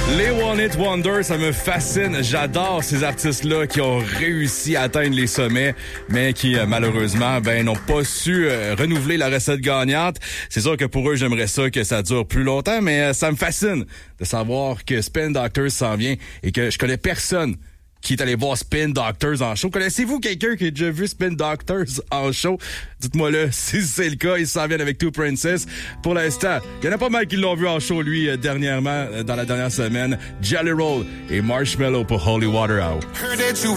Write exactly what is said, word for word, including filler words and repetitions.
Les One Hit Wonder, ça me fascine. J'adore ces artistes-là qui ont réussi à atteindre les sommets, mais qui, euh, malheureusement, ben, n'ont pas su euh, renouveler la recette gagnante. C'est sûr que pour eux, j'aimerais ça que ça dure plus longtemps, mais euh, ça me fascine de savoir que Spin Doctors s'en vient et que je connais personne qui est allé voir Spin Doctors en show. Connaissez-vous quelqu'un qui a déjà vu Spin Doctors en show? Dites-moi-le si c'est le cas. Ils s'en viennent avec Two Princess. Pour l'instant, il y en a pas mal qui l'ont vu en show, lui, dernièrement, dans la dernière semaine. Jelly Roll et Marshmello pour Holy Water Hour.